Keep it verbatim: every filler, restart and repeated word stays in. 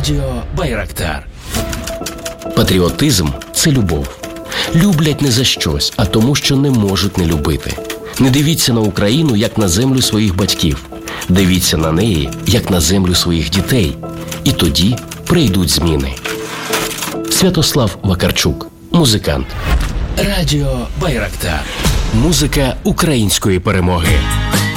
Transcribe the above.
Радіо Байрактар. Патріотизм – це любов. Люблять не за щось, а тому, що не можуть не любити. Не дивіться на Україну, як на землю своїх батьків. Дивіться на неї, як на землю своїх дітей. І тоді прийдуть зміни. Святослав Вакарчук, музикант. Радіо Байрактар. Музика української перемоги.